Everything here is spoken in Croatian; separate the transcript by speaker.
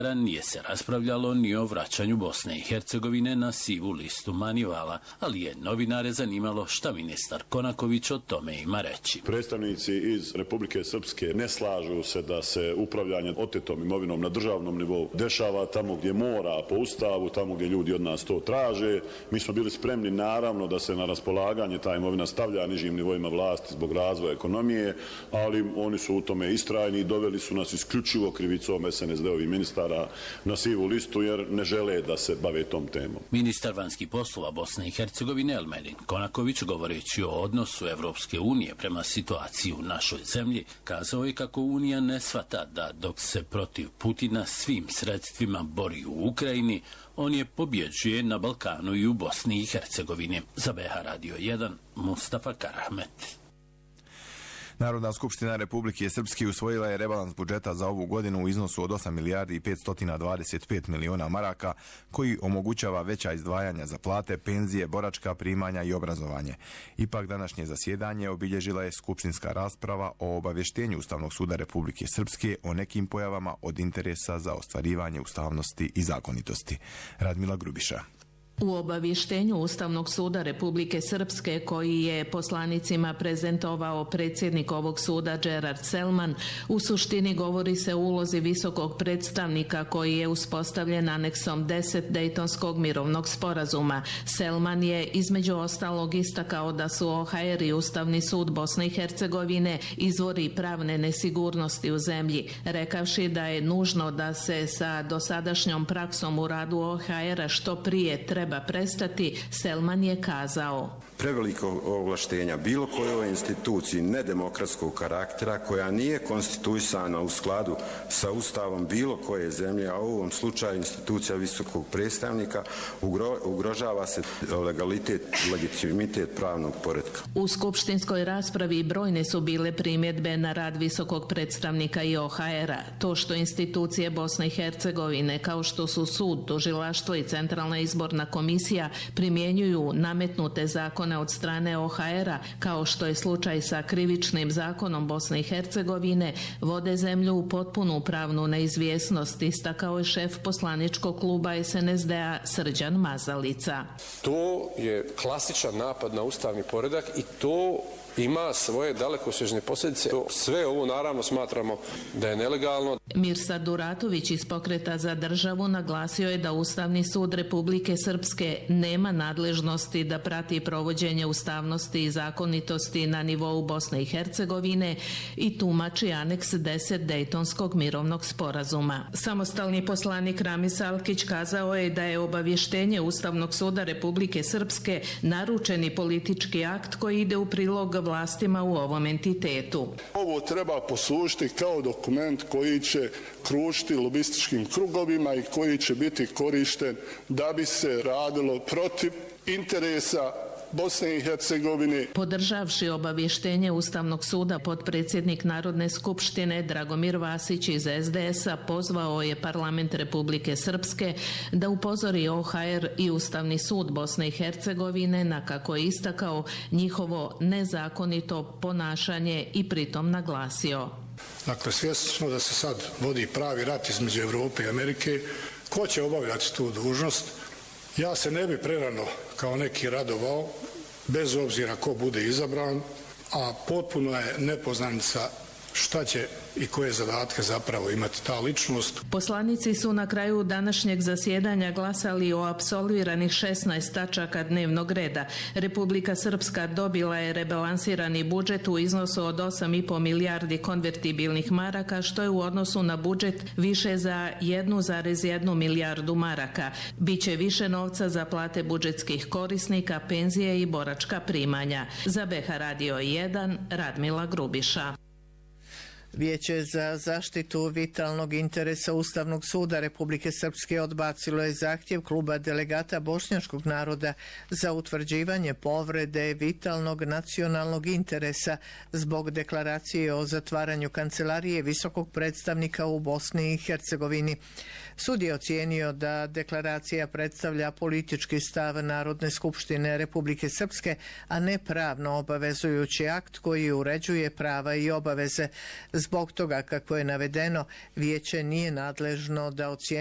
Speaker 1: Nije se raspravljalo ni o vraćanju Bosne i Hercegovine na sivu listu Manivala, ali je novinare zanimalo šta ministar Konaković o tome ima reći.
Speaker 2: Predstavnici iz Republike Srpske ne slažu se da se upravljanje otetom imovinom na državnom nivou dešava tamo gdje mora po ustavu, tamo gdje ljudi od nas to traže. Mi smo bili spremni naravno da se na raspolaganje ta imovina stavlja nižim nivoima vlasti zbog razvoja ekonomije, ali oni su u tome istrajni i doveli su nas isključivo krivicom SNSD-ovih ministara na sivu listu jer ne žele da se bave tom temom.
Speaker 1: Ministar vanjskih poslova Bosne i Hercegovine Elmedin Konaković, govoreći o odnosu Evropske unije prema situaciji u našoj zemlji, kazao je kako Unija ne shvata da dok se protiv Putina svim sredstvima bori u Ukrajini, on je pobjeđuje na Balkanu i u Bosni i Hercegovini. Za BH Radio 1, Mustafa Karahmet.
Speaker 3: Narodna skupština Republike Srpske usvojila je rebalans budžeta za ovu godinu u iznosu od 8 milijardi i 525 miliona maraka, koji omogućava veća izdvajanja za plate, penzije, boračka primanja i obrazovanje. Ipak današnje zasjedanje obilježila je skupštinska rasprava o obavještenju Ustavnog suda Republike Srpske o nekim pojavama od interesa za ostvarivanje ustavnosti i zakonitosti. Radmila Grubiša.
Speaker 4: U obavještenju Ustavnog suda Republike Srpske, koji je poslanicima prezentovao predsjednik ovog suda Gerard Selman, u suštini govori se o ulozi visokog predstavnika koji je uspostavljen aneksom 10 Dejtonskog mirovnog sporazuma. Selman je između ostalog istakao da su OHR i Ustavni sud Bosne i Hercegovine izvori pravne nesigurnosti u zemlji, rekavši da je nužno da se sa dosadašnjom praksom u radu OHR-a što prije treba prestati. Selman je kazao:
Speaker 5: preveliko ovlaštenja bilo kojoj instituciji nedemokratskog karaktera koja nije konstituisana u skladu sa ustavom bilo koje zemlje, a u ovom slučaju institucija visokog predstavnika, ugrožava se legalitet i legitimitet pravnog poretka.
Speaker 4: U skupštinskoj raspravi brojne su bile primjedbe na rad visokog predstavnika i OHR-a. To što institucije Bosne i Hercegovine, kao što su sud, tužilaštvo i Centralna izborna komisija, primjenjuju nametnute zakone od strane OHR-a, kao što je slučaj sa krivičnim zakonom Bosne i Hercegovine, vode zemlju u potpunu pravnu neizvjesnost, istakao je šef poslaničkog kluba SNSD-a Srđan Mazalica.
Speaker 6: To je klasičan napad na ustavni poredak i to ima svoje dalekosežne posljedice. Sve ovo naravno smatramo da je nelegalno.
Speaker 4: Mirsad Duratović iz Pokreta za državu naglasio je da Ustavni sud Republike Srpske nema nadležnosti da prati provođenje ustavnosti i zakonitosti na nivou Bosne i Hercegovine i tumači aneks 10 Dejtonskog mirovnog sporazuma. Samostalni poslanik Ramis Alkić kazao je da je obavještenje Ustavnog suda Republike Srpske naručeni politički akt koji ide u prilog vlastima u ovom entitetu.
Speaker 7: Ovo treba poslužiti kao dokument koji će kružiti lobističkim krugovima i koji će biti korišten da bi se radilo protiv interesa Bosne i Hercegovine.
Speaker 4: Podržavši obavještenje Ustavnog suda, potpredsjednik Narodne skupštine Dragomir Vasić iz SDS-a pozvao je parlament Republike Srpske da upozori OHR i Ustavni sud Bosne i Hercegovine na, kako je istakao, njihovo nezakonito ponašanje i pritom naglasio:
Speaker 8: dakle, svjesni smo da se sad vodi pravi rat između Evrope i Amerike. Ko će obavljati tu dužnost? Ja se ne bi prerano kao neki radovao, bez obzira ko bude izabran, a potpuno je nepoznanica šta će i koje zadatke zapravo imati ta ličnost.
Speaker 4: Poslanici su na kraju današnjeg zasjedanja glasali o apsolviranih 16 tačaka dnevnog reda. Republika Srpska dobila je rebalansirani budžet u iznosu od 8,5 milijardi konvertibilnih maraka, što je u odnosu na budžet više za 1,1 milijardu maraka. Biće više novca za plate budžetskih korisnika, penzije i boračka primanja. Za BH Radio 1, Radmila Grubiša.
Speaker 9: Vijeće za zaštitu vitalnog interesa Ustavnog suda Republike Srpske odbacilo je zahtjev kluba delegata bošnjačkog naroda za utvrđivanje povrede vitalnog nacionalnog interesa zbog deklaracije o zatvaranju kancelarije visokog predstavnika u Bosni i Hercegovini. Sud je ocijenio da deklaracija predstavlja politički stav Narodne skupštine Republike Srpske, a ne pravno obavezujući akt koji uređuje prava i obaveze. Zbog toga, kako je navedeno, vijeće nije nadležno da ocjenjuje